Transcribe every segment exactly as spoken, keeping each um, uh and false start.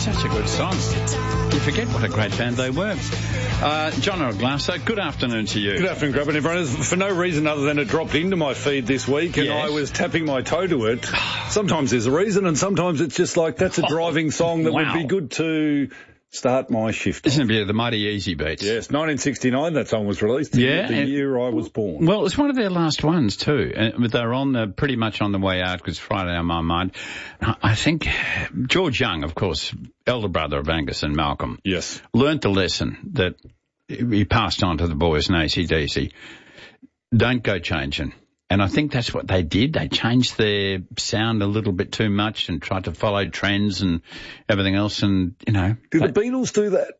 such a good song. You forget what a great band they were. Uh, John O'Glasso, good afternoon to you. Good afternoon, Grub, and everyone. For no reason other than it dropped into my feed this week, and Yes. I was tapping my toe to it. Sometimes there's a reason, and sometimes it's just like, that's a driving song that Wow. would be good to start my shift on. Isn't it a bit of the Mighty Easy Beats? Yes, nineteen sixty-nine that song was released. the- Yeah, The and- year I was born. Well, it's one of their last ones too. Uh, but they're on the, pretty much on the way out because Friday on my mind. I I think George Young, of course, elder brother of Angus and Malcolm, Yes. learnt the lesson that he passed on to the boys in A C D C. Don't go changing. And I think that's what they did. They changed their sound a little bit too much and tried to follow trends and everything else. And, you know. Did they, the Beatles do that?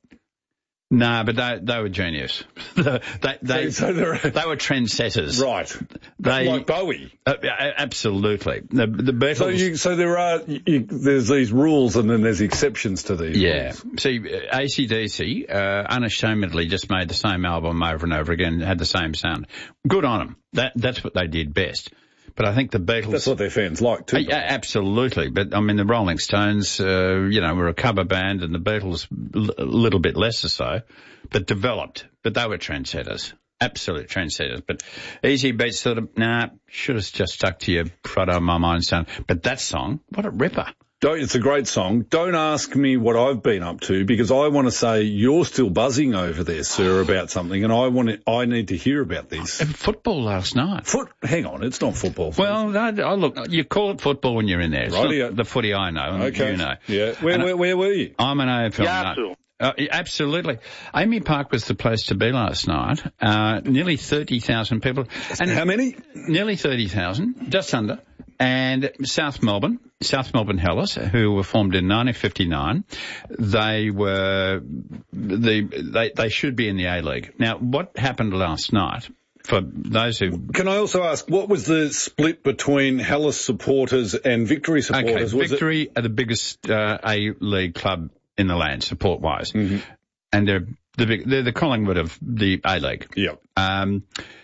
No, but they they were genius. they they, So- so they're- they were trendsetters. Right. They Like Bowie. uh, a- absolutely the the Beatles. So, you, so there are, you, there's these rules and then there's exceptions to these yeah. rules. See, A C D C uh, unashamedly just made the same album over and over again, had the same sound. Good on them. That that's what they did best. But I think the Beatles. That's what their fans like too. Uh, yeah, absolutely. But, I mean, the Rolling Stones, uh, you know, were a cover band and the Beatles l- a little bit less so, but developed. But they were trendsetters. Absolute trendsetters. But Easy Beats sort of, nah, should have just stuck to your Friday on My Mind sound. But that song, what a ripper. Don't, it's a great song. Don't ask me what I've been up to because I want to say you're still buzzing over there, sir, about something, and I want to, I need to hear about this. Football last night. Foot, hang on, it's not football. Well, no, I look, you call it football when you're in there. It's not Rightio. the footy I know, and okay, you know. yeah. Where, And where, where were you? I'm an A F L Yeah, nut. too. Uh, yeah, absolutely. Amy Park was the place to be last night. Uh, nearly thirty thousand people. And How many? Nearly thirty thousand, just under. And South Melbourne, South Melbourne Hellas, who were formed in nineteen fifty-nine, they were, the, they, they should be in the A-League. Now, what happened last night, for those who... Can I also ask, what was the split between Hellas supporters and Victory Okay, supporters? Was Victory are the biggest uh, A-League club in the land, support-wise. Mm-hmm. And they're the big, they're the Collingwood of the A-League. it? Yeah. Um,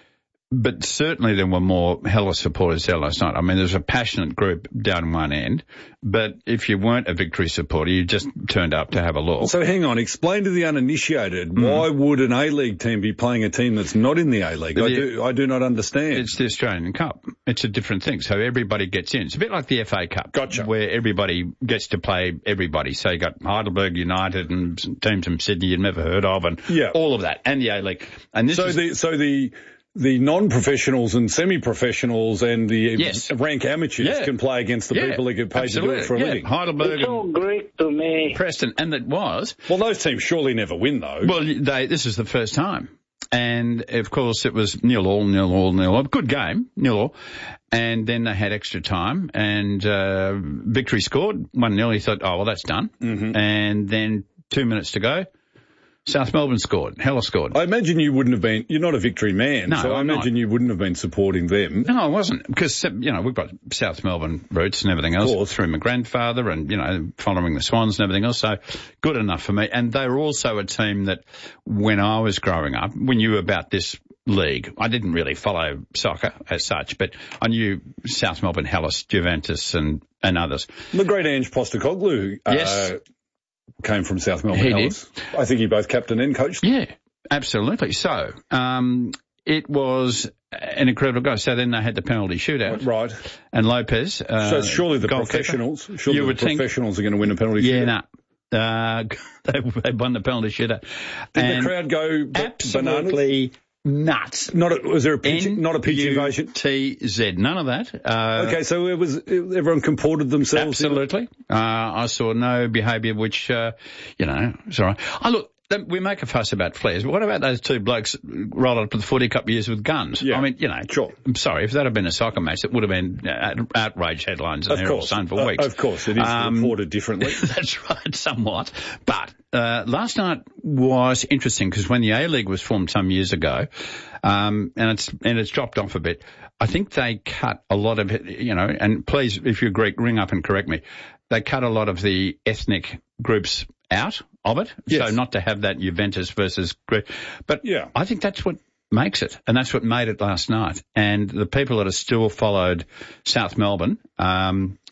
but certainly there were more Hellas supporters there last night. I mean, there's a passionate group down one end, but if you weren't a Victory supporter, you just turned up to have a look. So hang on, explain to the uninitiated, Mm. why would an A-League team be playing a team that's not in the A-League? I The- do, I do not understand. It's the Australian Cup. It's a different thing. So everybody gets in. It's a bit like the F A Cup. Gotcha. Where everybody gets to play everybody. So you got Heidelberg United and some teams from Sydney you've never heard of and Yeah. all of that. And the A-League. And this So is, the so the the non-professionals and semi-professionals and the Yes. rank amateurs Yeah. can play against the yeah, people that get paid absolutely. to do it for a yeah. living. Heidelberg It's all and Greek to me. Preston. And it was. Well, those teams surely never win, though. Well, they, this is the first time. And, of course, it was nil all, nil all, nil all. Good game, nil all. And then they had extra time, and uh, Victory scored one nil. He thought, oh, well, that's done. Mm-hmm. And then two minutes to go, South Melbourne scored. Hellas scored. I imagine you wouldn't have been, you're not a Victory man, No, so I I'm imagine not. you wouldn't have been supporting them. No, I wasn't, because, you know, we've got South Melbourne roots and everything else course. through my grandfather and, you know, following the Swans and everything else, so good enough for me. And they were also a team that, when I was growing up, we knew about this league. I didn't really follow soccer as such, but I knew South Melbourne, Hellas, Juventus and, and others. The great Ange Postecoglou uh, Yes. came from South Melbourne He did. Hellas. I think he both captain and coached. Yeah, absolutely. So, um, it was an incredible goal. So then they had the penalty shootout. Right. And Lopez, uh, So surely the goalkeeper. professionals, surely You the would think- professionals are going to win a penalty Yeah, shootout. no. Uh, they, they won the penalty shootout. Did And the crowd go b- bananas? absolutely nuts. Not a, was there a pitch, N not a pitch U invasion? T Z, none of that. Uh, Okay, so it was, everyone comported themselves. Absolutely. Uh, I saw no behaviour which, uh, you know, sorry. I look, th- we make a fuss about flares, but what about those two blokes rolled up to the footy a couple of years with guns? Yeah. I mean, you know, Sure. I'm sorry, if that had been a soccer match, it would have been uh, outrage headlines and Of they're all course. sown for Uh, weeks. of course, it is Um, reported differently. That's right, somewhat. But uh, last night was interesting because when the A-League was formed some years ago, um, and it's and it's dropped off a bit, I think they cut a lot of it, you know, and please, if you're Greek, ring up and correct me, they cut a lot of the ethnic groups out of it, Yes. so not to have that Juventus versus Greek. But Yeah. I think that's what makes it, and that's what made it last night. And the people that have still followed South Melbourne, um,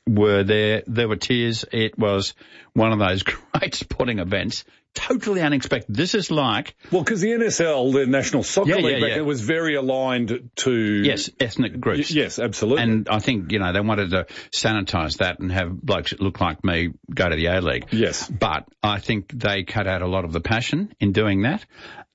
were there. There were tears. It was one of those great sporting events. Totally unexpected. This is like... Well, because the N S L, the National Soccer Yeah, League, yeah, back yeah. then was very aligned to... Yes, ethnic groups. Y- yes, absolutely. And I think, you know, they wanted to sanitise that and have blokes that look like me go to the A-League. Yes. But I think they cut out a lot of the passion in doing that.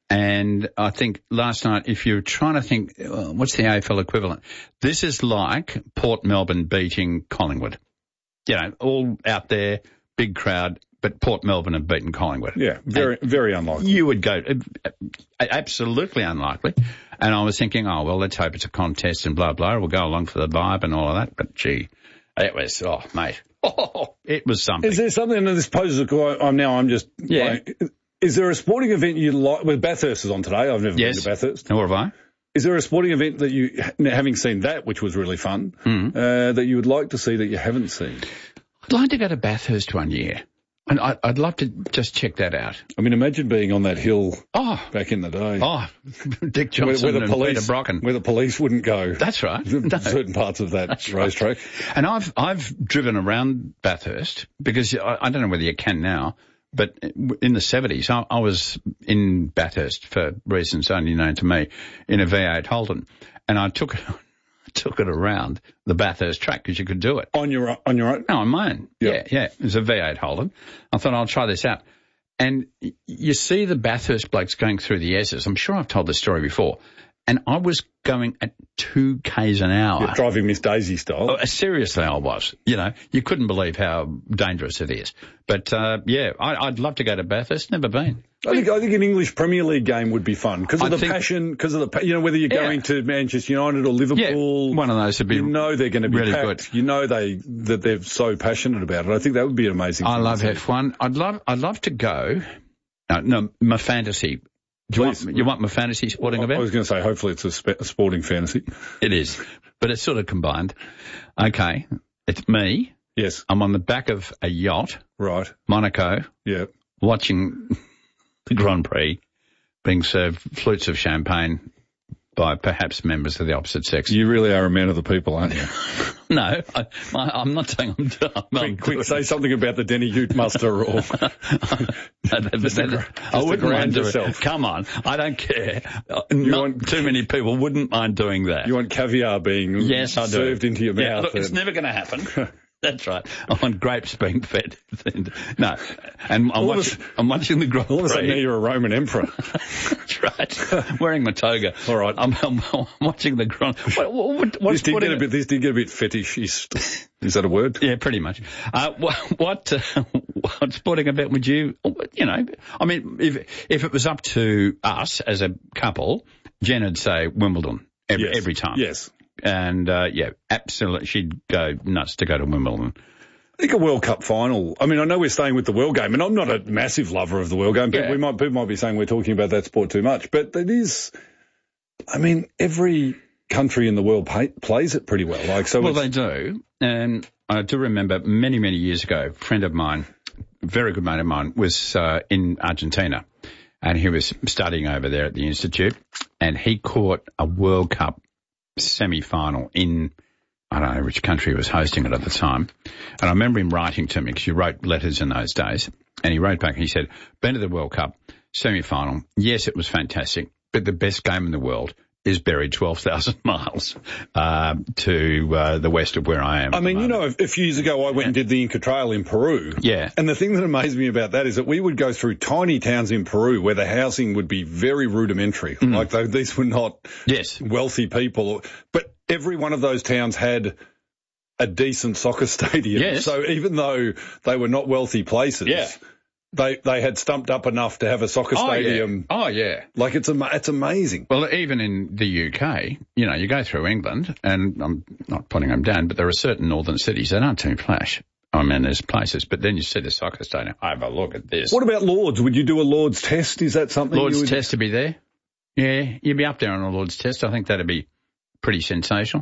And I think last night, if you're trying to think, uh, what's the A F L equivalent? This is like Port Melbourne beating Collingwood. You know, all out there, big crowd, but Port Melbourne have beaten Collingwood. Yeah, very, and very unlikely. You would go, uh, absolutely unlikely. And I was thinking, oh, well, let's hope it's a contest and blah, blah. We'll go along for the vibe and all of that. But, gee, it was, oh, mate, oh, it was something. Is there something, and this poses a, I'm now, I'm just, yeah. Like, is there a sporting event you like? Well, Bathurst is on today. I've never yes. been to Bathurst. Nor have I. Is there a sporting event that you, having seen that, which was really fun, mm. uh, that you would like to see that you haven't seen? I'd like to go to Bathurst one year. And I, I'd love to just check that out. I mean, imagine being on that hill oh, back in the day. Oh, Dick Johnson where, where the and police, Peter Brocken. Where the police wouldn't go. That's right. No. Certain parts of that racetrack. Right. And I've I've driven around Bathurst because I, I don't know whether you can now, but in the seventies, I, I was in Bathurst for reasons only known to me in a V eight Holden, and I took it. took it around the Bathurst track because you could do it. On your on your own? No, on my own. Yeah, yeah. yeah. It was a V eight Holden. I thought I'll try this out. And you see the Bathurst blokes going through the S's. I'm sure I've told this story before. And I was going at two k's an hour. You're driving Miss Daisy style. Oh, seriously, I was. You know, you couldn't believe how dangerous it is. But, uh, yeah, I, I'd love to go to Bathurst. Never been. I think I think an English Premier League game would be fun because of I the think, passion, because of the, you know, whether you're yeah. going to Manchester United or Liverpool. Yeah, one of those would be You know they're going to be really packed. good. You know they, that they're so passionate about it. I think that would be an amazing I thing love to F one. I'd love, I'd love to go. No, no, my fantasy. Do you want, you want my fantasy sporting event? I was going to say, hopefully it's a, spe- a sporting fantasy. It is, but it's sort of combined. Okay, it's me. Yes. I'm on the back of a yacht. Right. Monaco. Yeah. Watching the Grand Prix, being served flutes of champagne by perhaps members of the opposite sex. You really are a man of the people, aren't you? No, I, I, I'm not saying I'm done. Quick, quick say something about the Denny Ute muster or... no, that, that, I wouldn't mind doing it. Come on, I don't care. Not want, too many people wouldn't mind doing that. You want caviar being yes, I do. served into your yeah, mouth. Look, and... it's never going to happen. That's right. I want grapes being fed. No, and I'm watching, I'm watching the Grand Prix. All of a sudden now you're a Roman emperor. That's right. Wearing my toga. All right. I'm, I'm, I'm watching the Grand Prix. What, what, what's this, did get a bit, this did get a bit fetishist. Is that a word? Yeah, pretty much. Uh, what, what, uh, what sporting event would you, you know, I mean, if, if it was up to us as a couple, Jen would say Wimbledon every, yes. every time. Yes. And, uh, yeah, absolutely. She'd go nuts to go to Wimbledon. I think a World Cup final. I mean, I know we're staying with the World Game, and I'm not a massive lover of the World Game. People, yeah. we might, people might be saying we're talking about that sport too much, but it is, I mean, every country in the world pay, plays it pretty well. Like, so well, they do. And I do remember many, many years ago, a friend of mine, a very good mate of mine, was uh, in Argentina, and he was studying over there at the Institute, and he caught a World Cup semi-final in, I don't know which country was hosting it at the time. And I remember him writing to me because you wrote letters in those days. And he wrote back and he said, been to the World Cup semi-final. Yes, it was fantastic, but the best game in the world is buried twelve thousand miles uh, to uh, the west of where I am. I mean, you know, a, a few years ago I went yeah. and did the Inca Trail in Peru. Yeah. And the thing that amazed me about that is that we would go through tiny towns in Peru where the housing would be very rudimentary. Mm. Like they, these were not yes. wealthy people. But every one of those towns had a decent soccer stadium. Yes. So even though they were not wealthy places... Yeah. They they had stumped up enough to have a soccer oh, stadium. Yeah. Oh, yeah. Like, it's ama- it's amazing. Well, even in the U K, you know, you go through England, and I'm not putting them down, but there are certain northern cities that aren't too flash. I mean, there's places, but then you see the soccer stadium. Have a look at this. What about Lords? Would you do a Lords test? Is that something Lords you would... test to be there? Yeah, you'd be up there on a Lords test. I think that'd be pretty sensational.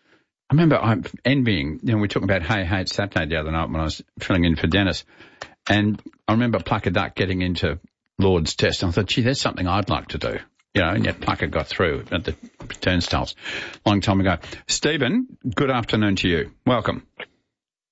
I remember I'm envying, you know, we were talking about Hey Hey It's Saturday the other night when I was filling in for Dennis. And I remember Plucker Duck getting into Lord's test. And I thought, gee, that's something I'd like to do. You know, and yet Plucker got through at the turnstiles a long time ago. Stephen, good afternoon to you. Welcome.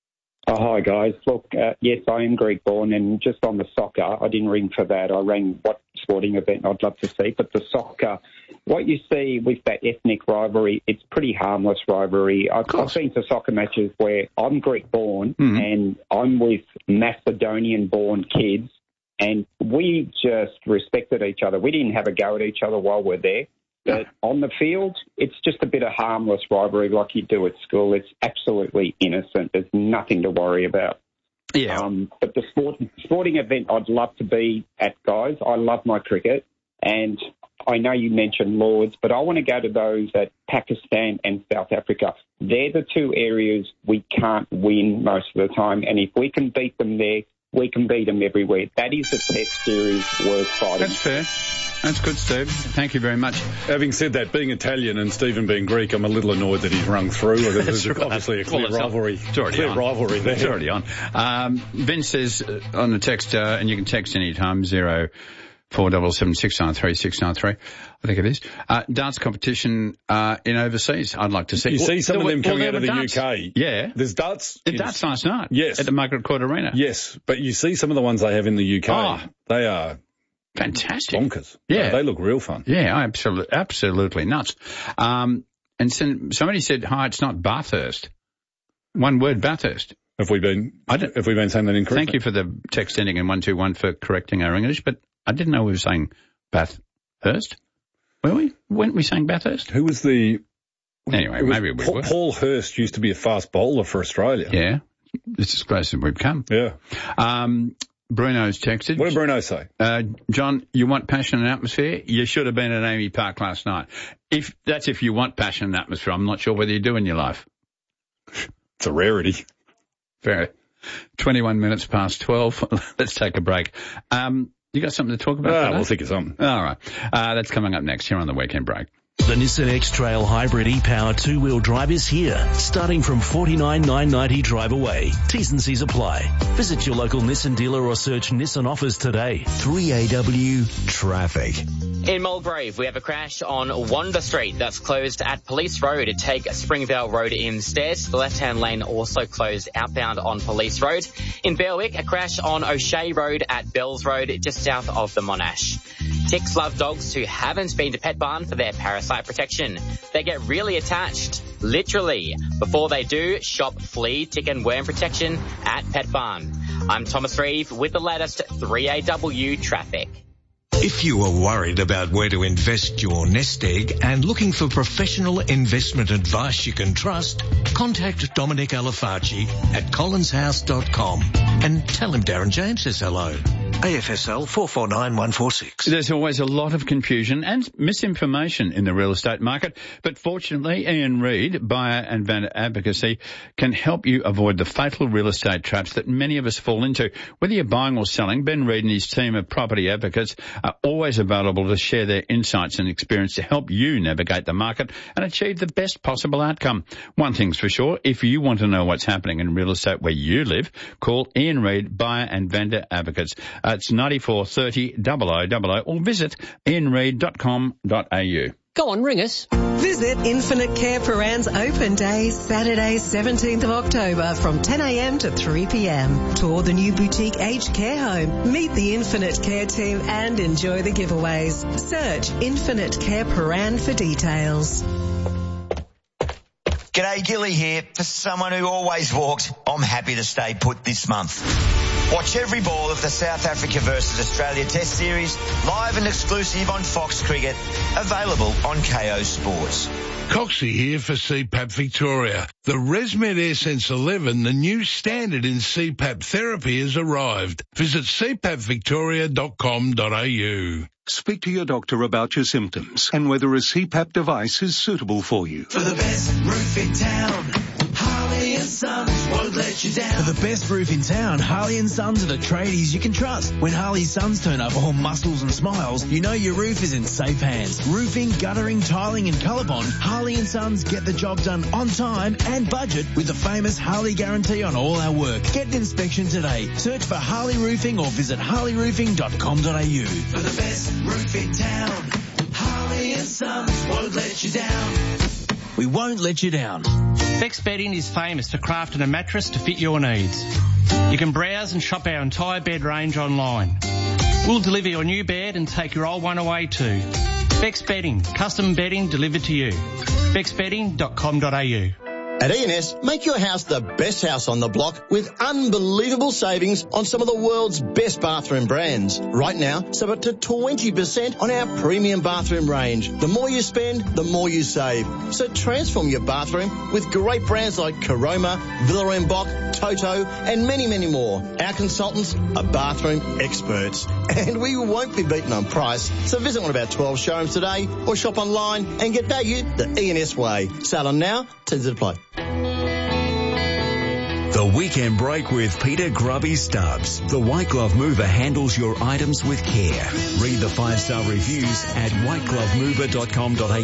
Oh, hi, guys. Look, uh, yes, I am Greek-born, and just on the soccer, I didn't ring for that. I rang what sporting event I'd love to see. But the soccer, what you see with that ethnic rivalry, it's pretty harmless rivalry. I've, I've been to soccer matches where I'm Greek-born mm-hmm. and I'm with Macedonian-born kids, and we just respected each other. We didn't have a go at each other while we're there. But on the field, it's just a bit of harmless rivalry like you do at school. It's absolutely innocent. There's nothing to worry about. Yeah. Um, but the sport, sporting event I'd love to be at, guys. I love my cricket. And I know you mentioned Lords, but I want to go to those at Pakistan and South Africa. They're the two areas we can't win most of the time. And if we can beat them there, we can beat them everywhere. That is a test series worth fighting. That's fair. That's good, Steve. Thank you very much. Having said that, being Italian and Stephen being Greek, I'm a little annoyed that he's rung through. There's right. obviously a clear well, rivalry. It's already clear on. rivalry there. It's already on. Um, Vince says uh, on the text, uh, and you can text any time, zero four double seven six nine three six nine three. I think it is. Uh, dance competition uh, in overseas. I'd like to see. You well, see some of them well, coming out of the darts. U K. Yeah. There's darts. The darts last night. Yes. At the Margaret Court Arena. Yes, but you see some of the ones they have in the U K. Oh. They are fantastic. Bonkers. Yeah. They look real fun. Yeah, absolutely, absolutely nuts. Um, and some, somebody said, hi, it's not Bathurst. One word, Bathurst. Have we been, I don't, have we been saying that incorrectly? Thank you for the text ending in one two one for correcting our English, but I didn't know we were saying Bathurst. Were we? Weren't we saying Bathurst? Who was the... Anyway, maybe we Paul, were. Paul Hurst used to be a fast bowler for Australia. Yeah. It's as close as we've come. Yeah. Um, Bruno's texted. What did Bruno say? Uh, John, you want passion and atmosphere? You should have been at Amy Park last night. If that's if you want passion and atmosphere. I'm not sure whether you do in your life. It's a rarity. Fair. twenty-one minutes past twelve. Let's take a break. Um, you got something to talk about? Ah, we'll think of something. All right. Uh, that's coming up next here on the Weekend Break. The Nissan X-Trail Hybrid e-Power two-wheel drive is here, starting from forty-nine thousand nine hundred ninety drive away. T's and C's apply. Visit your local Nissan dealer or search Nissan offers today. three A W Traffic. In Mulgrave, we have a crash on Wanda Street that's closed at Police Road. Take Springvale Road instead. The left-hand lane also closed outbound on Police Road. In Berwick, a crash on O'Shea Road at Bells Road, just south of the Monash. Ticks love dogs who haven't been to Pet Barn for their parasite protection. They get really attached, literally. Before they do, shop flea, tick and worm protection at Pet Barn. I'm Thomas Reeve with the latest three A W traffic. If you are worried about where to invest your nest egg and looking for professional investment advice you can trust, contact Dominic Alafaci at collins house dot com and tell him Darren James says hello. A F S L four four nine one four six. There's always a lot of confusion and misinformation in the real estate market, but fortunately Ian Reid, Buyer and Vendor Advocacy, can help you avoid the fatal real estate traps that many of us fall into. Whether you're buying or selling, Ben Reid and his team of property advocates are always available to share their insights and experience to help you navigate the market and achieve the best possible outcome. One thing's for sure, if you want to know what's happening in real estate where you live, call Ian Reid, Buyer and Vendor Advocates. Uh, it's ninety-four thirty double oh double oh or visit ian reid dot com dot a u. Go on, ring us. Visit Infinite Care Paran's open day, Saturday, seventeenth of October from ten a m to three p m. Tour the new boutique aged care home. Meet the Infinite Care team and enjoy the giveaways. Search Infinite Care Paran for details. G'day, Gilly here. For someone who always walked, I'm happy to stay put this month. Watch every ball of the South Africa versus Australia Test Series, live and exclusive on Fox Cricket, available on K O Sports. Coxie here for C PAP Victoria. The ResMed AirSense eleven, the new standard in C PAP therapy, has arrived. Visit c pap victoria dot com dot a u. Speak to your doctor about your symptoms and whether a C PAP device is suitable for you. For the best roof in town, Harley and Sons won't let you down. For the best roof in town, Harley and Sons are the tradies you can trust. When Harley Sons turn up all muscles and smiles, you know your roof is in safe hands. Roofing, guttering, tiling and ColourBond, Harley and Sons get the job done on time and budget with the famous Harley guarantee on all our work. Get an inspection today. Search for Harley Roofing or visit harley roofing dot com dot a u. For the best roof in town, Harley and Sons won't let you down. We won't let you down. Bex Bedding is famous for crafting a mattress to fit your needs. You can browse and shop our entire bed range online. We'll deliver your new bed and take your old one away too. Bex Bedding, custom bedding delivered to you. bex bedding dot com dot a u. At E and S, make your house the best house on the block with unbelievable savings on some of the world's best bathroom brands. Right now, save up to twenty percent on our premium bathroom range. The more you spend, the more you save. So transform your bathroom with great brands like Caroma, Villa and Boch, Toto, and many, many more. Our consultants are bathroom experts, and we won't be beaten on price. So visit one of our twelve showrooms today or shop online and get value the E and S way. Sale on now, terms apply. The Weekend Break with Peter Grubby Stubbs. The White Glove Mover handles your items with care. Read the five-star reviews at white glove mover dot com dot a u.